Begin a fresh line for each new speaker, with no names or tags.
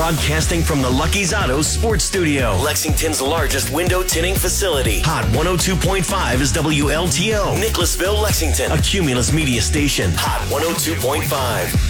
Broadcasting from the Lucky's Auto Sports Studio, Lexington's largest window tinting facility. Hot 102.5 is WLTO. Nicholasville, Lexington, a Cumulus media station. Hot 102.5.